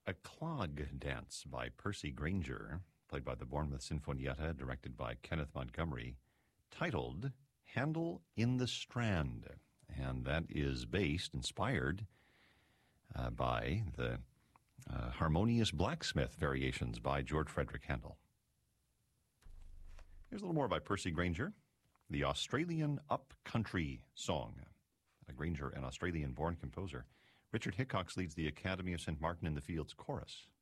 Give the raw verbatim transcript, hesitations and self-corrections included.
A Clog Dance by Percy Grainger, played by the Bournemouth Sinfonietta, directed by Kenneth Montgomery, titled Handel in the Strand. And that is based, inspired uh, by the uh, Harmonious Blacksmith Variations by George Frederick Handel. Here's a little more by Percy Grainger, the Australian Up-Country Song. Uh, Grainger, an Australian-born composer. Richard Hickox leads the Academy of Saint Martin in the Fields Chorus.